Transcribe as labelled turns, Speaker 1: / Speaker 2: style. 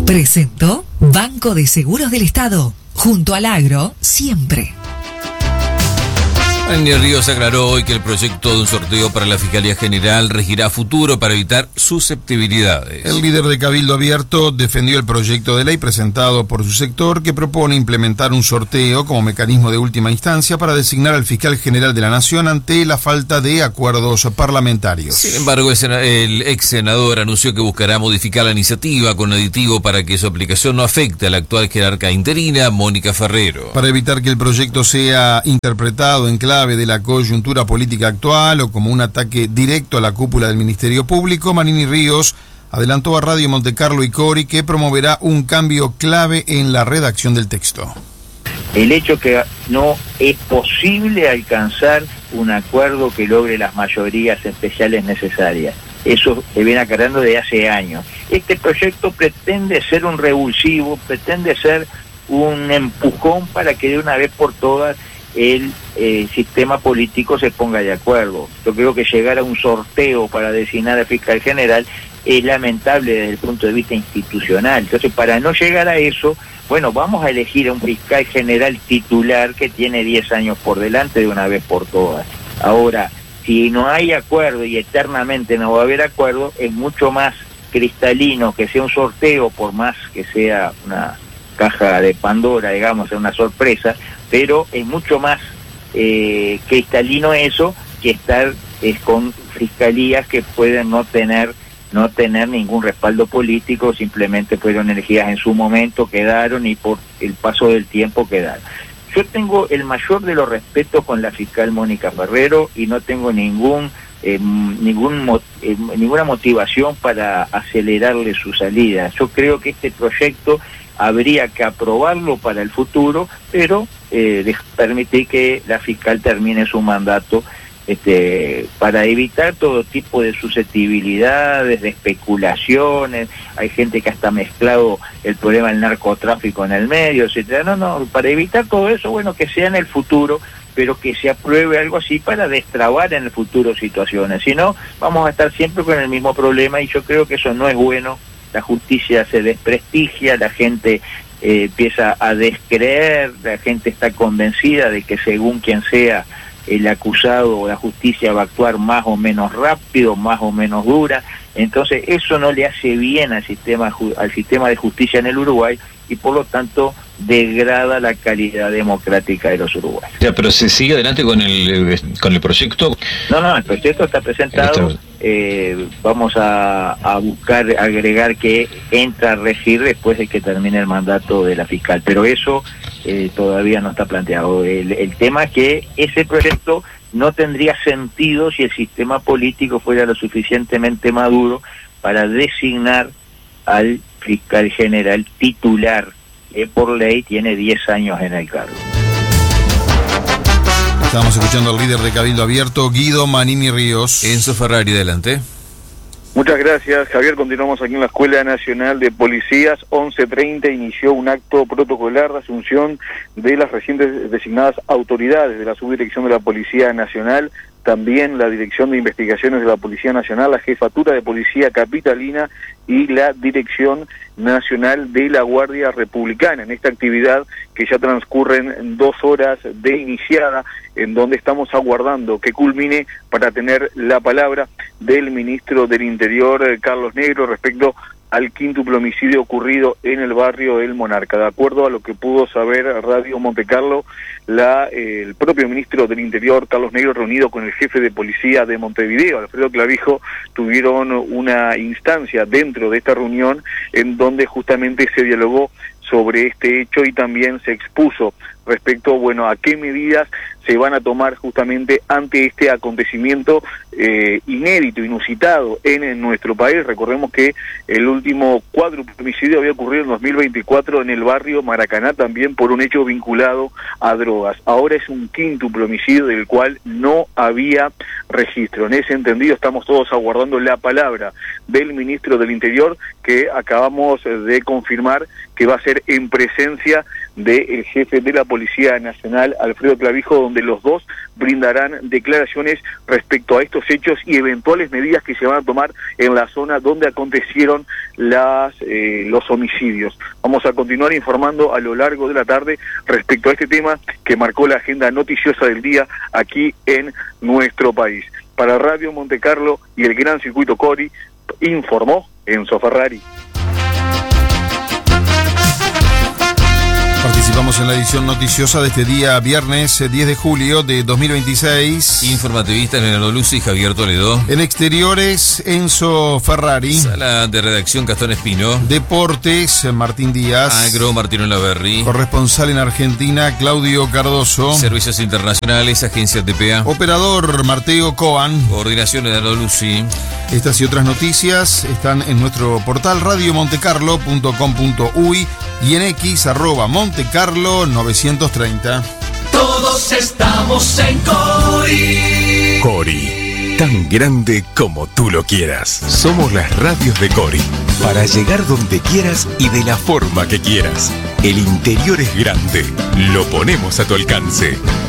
Speaker 1: Presentó Banco de Seguros del Estado. Junto al agro, siempre.
Speaker 2: Manini Ríos aclaró hoy que el proyecto de un sorteo para la Fiscalía General regirá a futuro para evitar susceptibilidades.
Speaker 3: El líder de Cabildo Abierto defendió el proyecto de ley presentado por su sector que propone implementar un sorteo como mecanismo de última instancia para designar al fiscal general de la Nación ante la falta de acuerdos parlamentarios.
Speaker 2: Sin embargo, el ex senador anunció que buscará modificar la iniciativa con aditivo para que su aplicación no afecte a la actual jerarca interina, Mónica Ferrero.
Speaker 3: Para evitar que el proyecto sea interpretado en clave de la coyuntura política actual o como un ataque directo a la cúpula del Ministerio Público, Manini Ríos adelantó a Radio Montecarlo y Cori que promoverá un cambio clave en la redacción del texto.
Speaker 4: El hecho que no es posible alcanzar un acuerdo que logre las mayorías especiales necesarias. Eso se viene aclarando desde hace años. Este proyecto pretende ser un revulsivo, pretende ser un empujón para que de una vez por todas el sistema político se ponga de acuerdo. Yo creo que llegar a un sorteo para designar al fiscal general es lamentable desde el punto de vista institucional. Entonces, para no llegar a eso, bueno, vamos a elegir a un fiscal general titular que tiene 10 años por delante de una vez por todas. Ahora, si no hay acuerdo y eternamente no va a haber acuerdo, es mucho más cristalino que sea un sorteo, por más que sea una caja de Pandora, digamos, es una sorpresa, pero es mucho más cristalino eso que estar con fiscalías que pueden no tener ningún respaldo político, simplemente fueron elegidas en su momento, quedaron y por el paso del tiempo quedaron. Yo tengo el mayor de los respetos con la fiscal Mónica Ferrero y no tengo ninguna motivación para acelerarle su salida. Yo creo que este proyecto habría que aprobarlo para el futuro, pero permitir que la fiscal termine su mandato para evitar todo tipo de susceptibilidades, de especulaciones. Hay gente que hasta ha mezclado el problema del narcotráfico en el medio, etcétera. No, para evitar todo eso, bueno, que sea en el futuro, pero que se apruebe algo así para destrabar en el futuro situaciones. Si no, vamos a estar siempre con el mismo problema y yo creo que eso no es bueno. La justicia se desprestigia, la gente empieza a descreer, la gente está convencida de que según quien sea el acusado o la justicia va a actuar más o menos rápido, más o menos dura. Entonces eso no le hace bien al sistema de justicia en el Uruguay y por lo tanto degrada la calidad democrática de los uruguayos.
Speaker 5: Ya, pero se sigue adelante con el proyecto.
Speaker 4: No, el proyecto está presentado. Vamos a buscar agregar que entra a regir después de que termine el mandato de la fiscal, pero eso todavía no está planteado. El tema es que ese proyecto no tendría sentido si el sistema político fuera lo suficientemente maduro para designar al fiscal general titular, que por ley tiene 10 años en el cargo.
Speaker 3: Estamos escuchando al líder de Cabildo Abierto, Guido Manini Ríos.
Speaker 2: Enzo Ferrari, adelante.
Speaker 6: Muchas gracias, Javier. Continuamos aquí en la Escuela Nacional de Policías. 11:30 inició un acto protocolar de asunción de las recientes designadas autoridades de la Subdirección de la Policía Nacional, también la Dirección de Investigaciones de la Policía Nacional, la Jefatura de Policía Capitalina y la Dirección Nacional de la Guardia Republicana. En esta actividad que ya transcurren 2 horas de iniciada, en donde estamos aguardando que culmine para tener la palabra del ministro del Interior, Carlos Negro, respecto al quíntuple homicidio ocurrido en el barrio El Monarca. De acuerdo a lo que pudo saber Radio Montecarlo, el propio ministro del Interior, Carlos Negro, reunido con el jefe de policía de Montevideo, Alfredo Clavijo, tuvieron una instancia dentro de esta reunión en donde justamente se dialogó sobre este hecho y también se expuso respecto, a qué medidas se van a tomar justamente ante este acontecimiento inédito, inusitado en nuestro país. Recordemos que el último cuádruple homicidio había ocurrido en 2024 en el barrio Maracaná, también por un hecho vinculado a drogas. Ahora es un quíntuple homicidio del cual no había registro. En ese entendido estamos todos aguardando la palabra del ministro del Interior, que acabamos de confirmar que va a ser en presencia del jefe de la Policía Nacional, Alfredo Clavijo, donde los dos brindarán declaraciones respecto a estos hechos y eventuales medidas que se van a tomar en la zona donde acontecieron los homicidios. Vamos a continuar informando a lo largo de la tarde respecto a este tema que marcó la agenda noticiosa del día aquí en nuestro país. Para Radio Montecarlo y el Gran Circuito Cori, informó Enzo Ferrari.
Speaker 3: Participamos en la edición noticiosa de este día viernes 10 de julio de 2026.
Speaker 2: Informativistas Leonardo Lucy y Javier Toledo.
Speaker 3: En exteriores, Enzo Ferrari.
Speaker 2: Sala de redacción, Gastón Espino.
Speaker 3: Deportes, Martín Díaz.
Speaker 2: Agro, Martino Laverri.
Speaker 3: Corresponsal en Argentina, Claudio Cardoso.
Speaker 2: Servicios internacionales, Agencia TPA.
Speaker 3: Operador, Mateo Coan.
Speaker 2: Coordinación, Leonardo Lucy.
Speaker 3: Estas y otras noticias están en nuestro portal radiomontecarlo.com.uy y en X @Montecarlo 930.
Speaker 7: Todos estamos en Cori.
Speaker 8: Cori, tan grande como tú lo quieras. Somos las radios de Cori, para llegar donde quieras y de la forma que quieras. El interior es grande, lo ponemos a tu alcance.